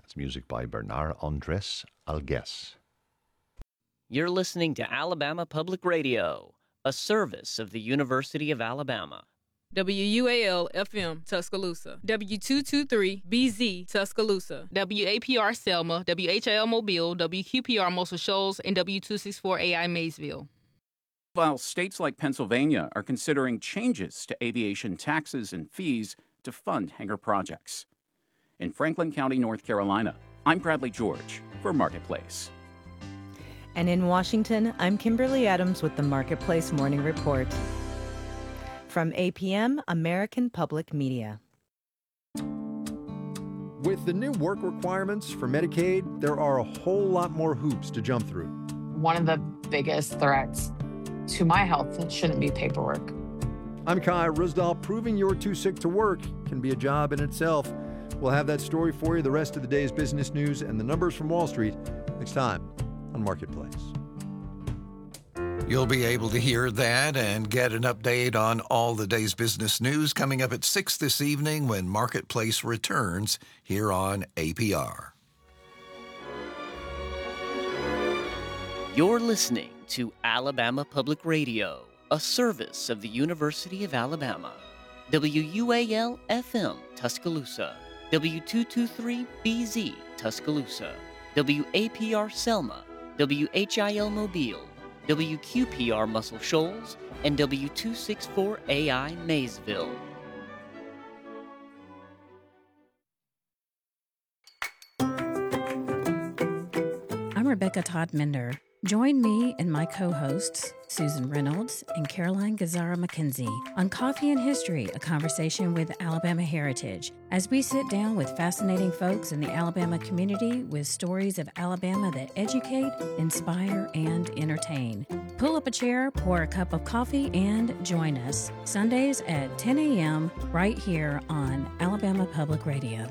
That's music by Bernard Andrés Algués. You're listening to Alabama Public Radio, a service of the University of Alabama. WUAL-FM, Tuscaloosa. W223-BZ, Tuscaloosa. WAPR Selma, WHIL Mobile, WQPR Muscle Shoals, and W264AI Maysville. While states like Pennsylvania are considering changes to aviation taxes and fees to fund hangar projects. In Franklin County, North Carolina, I'm Bradley George for Marketplace. And in Washington, I'm Kimberly Adams with the Marketplace Morning Report. From APM, American Public Media. With the new work requirements for Medicaid, there are a whole lot more hoops to jump through. One of the biggest threats to my health shouldn't be paperwork. I'm Kai Risdahl. Proving you're too sick to work can be a job in itself. We'll have that story for you, the rest of the day's business news, and the numbers from Wall Street next time on Marketplace. You'll be able to hear that and get an update on all the day's business news coming up at 6 this evening when Marketplace returns here on APR. You're listening to Alabama Public Radio, a service of the University of Alabama. WUAL-FM, Tuscaloosa. W223-BZ, Tuscaloosa. WAPR Selma. WHIL Mobile. WQPR Muscle Shoals, and W264AI Maysville. I'm Rebecca Todd Mender. Join me and my co-hosts, Susan Reynolds and Caroline Gazzara McKenzie, on Coffee and History, a conversation with Alabama heritage, as we sit down with fascinating folks in the Alabama community with stories of Alabama that educate, inspire, and entertain. Pull up a chair, pour a cup of coffee, and join us. Sundays at 10 a.m. right here on Alabama Public Radio.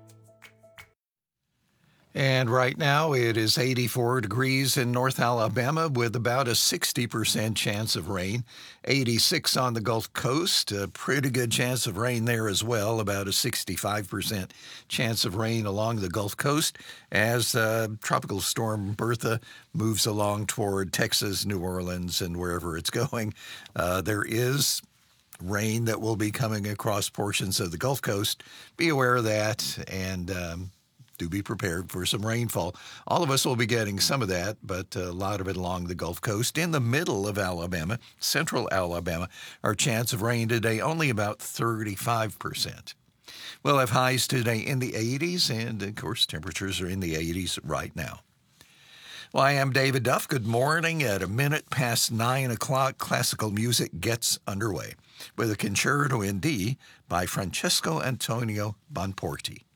And right now it is 84 degrees in North Alabama with about a 60% chance of rain. 86 on the Gulf Coast, a pretty good chance of rain there as well, about a 65% chance of rain along the Gulf Coast as Tropical Storm Bertha moves along toward Texas, New Orleans, and wherever it's going. There is rain that will be coming across portions of the Gulf Coast. Be aware of that and do be prepared for some rainfall. All of us will be getting some of that, but a lot of it along the Gulf Coast. In the middle of Alabama, central Alabama, our chance of rain today only about 35%. We'll have highs today in the 80s, and of course temperatures are in the 80s right now. Well, I am David Duff. Good morning. At a minute past 9 o'clock, classical music gets underway with a concerto in D by Francesco Antonio Bonporti.